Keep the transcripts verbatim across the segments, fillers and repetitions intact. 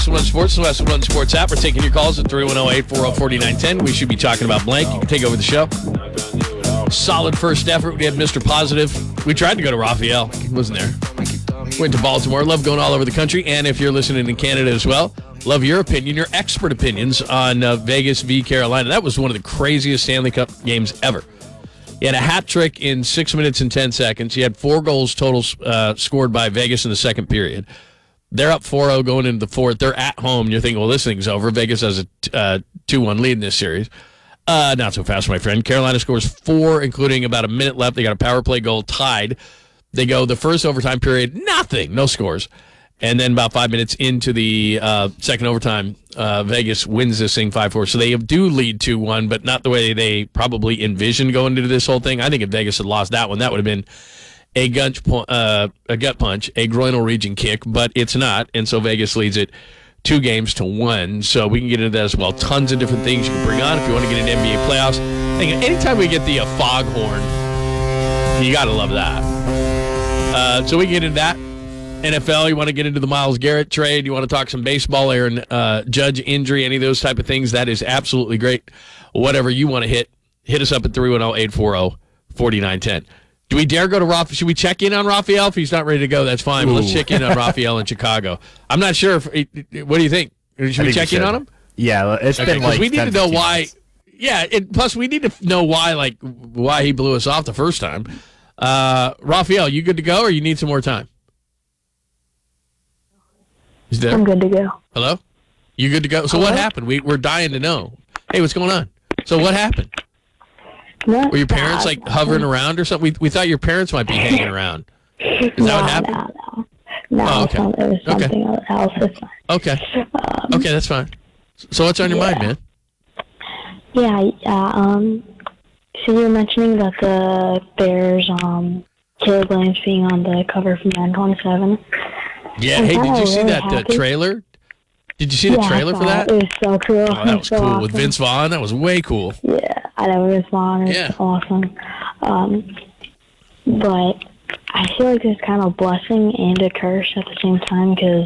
One Sports, the West One Sports app. We're taking your calls at three one zero, eight four zero, four nine one zero. We should be talking about blank. You can take over the show. Solid first effort. We had Mister Positive. We tried to go to Raphael. He wasn't there. Went to Baltimore. Love going all over the country. And if you're listening in Canada as well, love your opinion, your expert opinions on uh, Vegas v. Carolina. That was one of the craziest Stanley Cup games ever. He had a hat trick in six minutes and ten seconds. He had four goals total uh, scored by Vegas in the second period. They're up four oh going into the fourth. They're at home. You're thinking, well, this thing's over. Vegas has a uh, two one lead in this series. Uh, not so fast, my friend. Carolina scores four, including about a minute left. They got a power play goal tied. They go the first overtime period, nothing, no scores. And then about five minutes into the uh, second overtime, uh, Vegas wins this thing five four. So they do lead two one, but not the way they probably envisioned going into this whole thing. I think if Vegas had lost that one, that would have been a gut, uh, a gut punch, a groinal region kick, but it's not. And so Vegas leads it two games to one. So we can get into that as well. Tons of different things you can bring on if you want to get into N B A playoffs. I think anytime we get the uh, foghorn, you got to love that. Uh, so we can get into that. N F L, you want to get into the Myles Garrett trade, you want to talk some baseball, Aaron uh, Judge injury, any of those type of things, that is absolutely great. Whatever you want to hit, hit us up at three one zero, eight four zero, four nine one zero. Do we dare go to Raphael? Should we check in on Raphael? If he's not ready to go, that's fine. But let's check in on Raphael in Chicago. I'm not sure. If, what do you think? Should I we think check we in should. on him? Yeah, it's okay, been like we need ten, to know why. minutes. Yeah, it, plus we need to know why, like why he blew us off the first time. Uh, Raphael, you good to go, or you need some more time? Is there? I'm good to go. Hello? You good to go? So Hello? what happened? We, we're dying to know. Hey, what's going on? So what happened? No, Were your parents like hovering around or something? We we thought your parents might be hanging around. Is that no, what happened? No, no, no. Oh, okay. It was Okay. something else. It's fine. Okay. Um, Okay, that's fine. So what's on your yeah. mind, man? Yeah, yeah. Um, so you were mentioning about the Bears, um, Caleb Williams being on the cover from Madden twenty-seven. Yeah. I'm Hey, did kinda you see really that uh, happy. trailer? Did you see the yeah, I trailer for saw that? It. it was so cool. Oh, It that was so cool awesome. with Vince Vaughn. That was way cool. Yeah, I know it was fun. It was Yeah. awesome. Um, but I feel like it's kind of a blessing and a curse at the same time because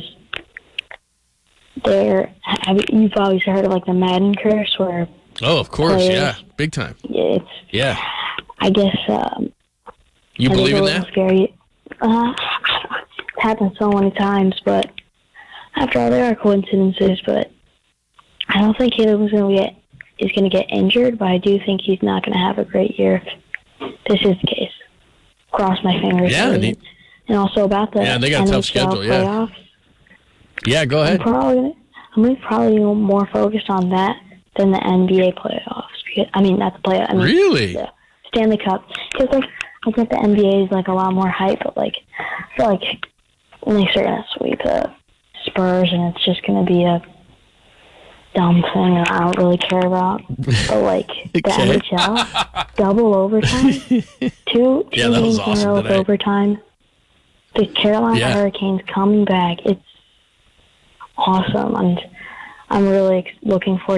there. Have you- You've always heard of like the Madden curse, where Oh, of course. Players. Yeah. Big time. it's. Yeah. I guess. Um, You I think believe it's in a little that? Scary. Uh, it's happened so many times, but after all, there are coincidences. But I don't think Caleb is going to get is going to get injured. But I do think he's not going to have a great year if this is the case. Cross my fingers. Yeah, and and, he- and also about the Yeah, they got a N H L tough schedule, yeah. playoffs. Yeah, go I'm ahead. probably gonna, I'm gonna probably be more focused on that than the N B A playoffs. Because, I mean, not the playoffs. I mean, Really? the Stanley Cup. Because like, I get the N B A is like a lot more hype, but like, I feel like Knicks are gonna sweep the Spurs, and it's just gonna be a dumb thing that I don't really care about. But like the Okay. N H L, double overtime, two two Yeah, that was games in a awesome row with tonight. overtime. The Carolina Yeah. Hurricanes coming back. It's awesome, and I'm really ex- looking forward